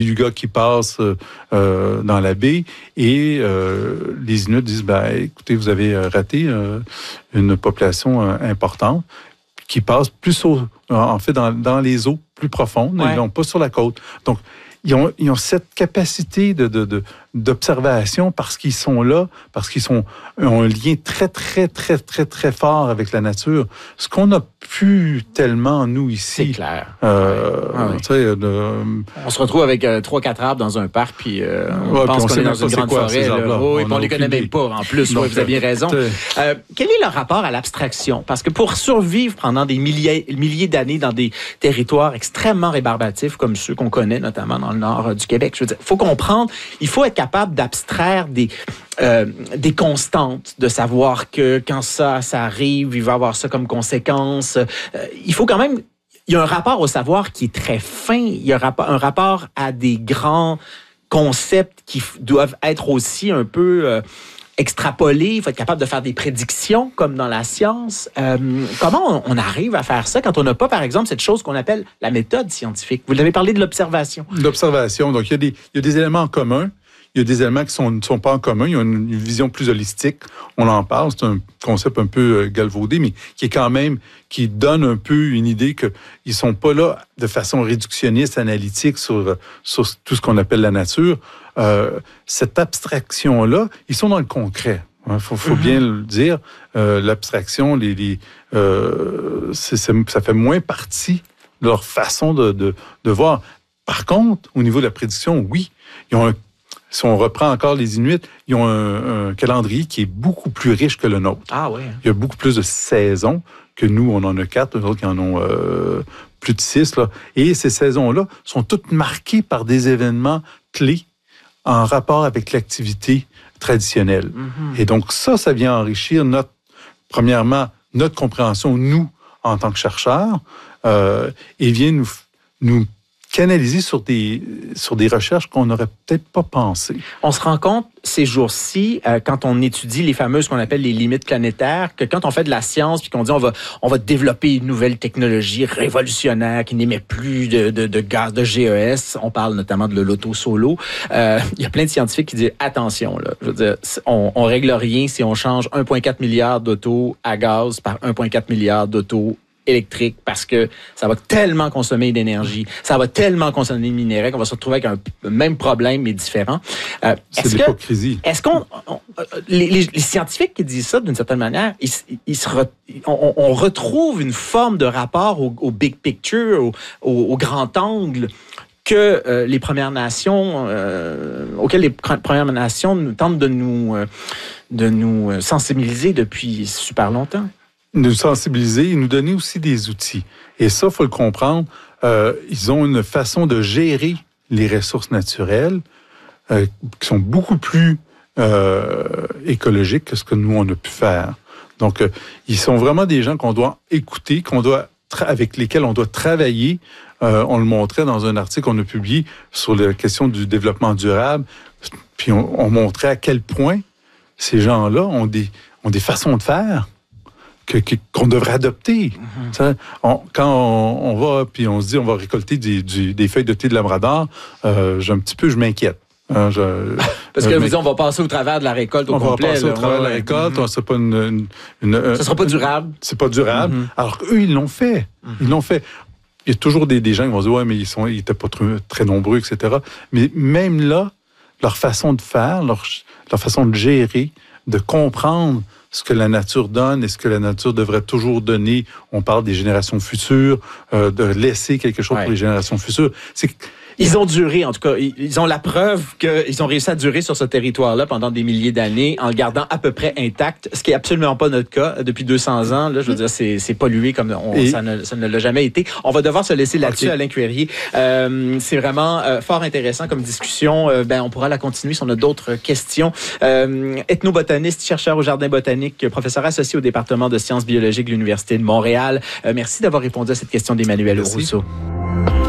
du gars qui passe dans la baie et les Inuits disent, écoutez, vous avez raté une population importante qui passe plus en fait dans les eaux plus profondes, et non pas sur la côte. Donc, ils ont cette capacité d'observation parce qu'ils sont là, parce qu'ils ont un lien très, très, très, très, très fort avec la nature. Ce qu'on n'a plus tellement, nous, ici. C'est clair. On se retrouve avec 3-4 arbres dans un parc, puis on pense qu'on est dans une grande forêt. Oui, on ne les connaît même pas, en plus. Donc, vous avez bien raison. Quel est le rapport à l'abstraction? Parce que pour survivre pendant des milliers d'années dans des territoires extrêmement rébarbatifs, comme ceux qu'on connaît, notamment dans le nord du Québec, je veux dire, il faut comprendre, il faut être capable d'abstraire des constantes, de savoir que quand ça arrive, il va avoir ça comme conséquence. Il faut quand même... Il y a un rapport au savoir qui est très fin. Il y a un rapport à des grands concepts qui doivent être aussi un peu... extrapoler, il faut être capable de faire des prédictions, comme dans la science. Comment on arrive à faire ça quand on n'a pas, par exemple, cette chose qu'on appelle la méthode scientifique? Vous l'avez parlé de l'observation. L'observation, donc il y a des éléments en commun, il y a des éléments qui ne sont pas en commun, il y a une vision plus holistique, on en parle, c'est un concept un peu galvaudé, mais qui donne un peu une idée qu'ils ne sont pas là de façon réductionniste, analytique sur tout ce qu'on appelle la nature. Cette abstraction-là, ils sont dans le concret. Il faut bien le dire. L'abstraction, ça fait moins partie de leur façon de voir. Par contre, au niveau de la prédiction, oui, si on reprend encore les Inuits, ils ont un calendrier qui est beaucoup plus riche que le nôtre. Ah oui. Il y a beaucoup plus de saisons que nous, on en a 4, eux autres, ils en ont plus de 6. Là. Et ces saisons-là sont toutes marquées par des événements clés en rapport avec l'activité traditionnelle. Mm-hmm. Et donc, ça vient enrichir premièrement, notre compréhension, nous, en tant que chercheurs, et vient nous canaliser sur des recherches qu'on n'aurait peut-être pas pensées. On se rend compte ces jours-ci, quand on étudie les fameuses qu'on appelle les limites planétaires, que quand on fait de la science puis qu'on dit on va développer une nouvelle technologie révolutionnaire qui n'émet plus de gaz de GES, on parle notamment de l'auto-solo, il y a plein de scientifiques qui disent attention, là, je veux dire, on règle rien si on change 1,4 milliard d'autos à gaz par 1,4 milliard d'autos électrique, parce que ça va tellement consommer d'énergie, ça va tellement consommer de minerais qu'on va se retrouver avec un même problème, mais différent. C'est de l'hypocrisie. Est-ce qu'on... les scientifiques qui disent ça, d'une certaine manière, on retrouve une forme de rapport au big picture, au grand angle, que les Premières Nations, auxquelles les Premières Nations tentent de nous sensibiliser depuis super longtemps? Nous sensibiliser et nous donner aussi des outils. Et ça, il faut le comprendre, ils ont une façon de gérer les ressources naturelles qui sont beaucoup plus écologiques que ce que nous, on a pu faire. Donc, ils sont vraiment des gens qu'on doit écouter, avec lesquels on doit travailler. On le montrait dans un article qu'on a publié sur la question du développement durable. Puis, on montrait à quel point ces gens-là ont des façons de faire qu'on devrait adopter. Mm-hmm. Quand on va, puis on se dit, on va récolter des feuilles de thé de Labrador, je m'inquiète. Parce que vous dites, on va passer au travers de la récolte au complet. On va passer au travers de la récolte, mm-hmm. C'est pas ça sera pas durable. C'est pas durable. Mm-hmm. Alors qu'eux, ils l'ont fait. Mm-hmm. Ils l'ont fait. Il y a toujours des gens qui vont dire, ouais, mais ils étaient pas très nombreux, etc. Mais même là, leur façon de faire, leur façon de gérer, de comprendre ce que la nature donne et ce que la nature devrait toujours donner. On parle des générations futures, de laisser quelque chose pour les générations futures. Ils ont duré, en tout cas. Ils ont la preuve qu'ils ont réussi à durer sur ce territoire-là pendant des milliers d'années en le gardant à peu près intact, ce qui est absolument pas notre cas depuis 200 ans. Là, je veux dire, c'est pollué comme ça ne l'a jamais été. On va devoir se laisser là-dessus, Alain Cuerrier. C'est vraiment fort intéressant comme discussion. On pourra la continuer si on a d'autres questions. Ethnobotaniste, chercheur au Jardin botanique, professeur associé au département de sciences biologiques de l'Université de Montréal. Merci d'avoir répondu à cette question d'Emmanuel Rousseau.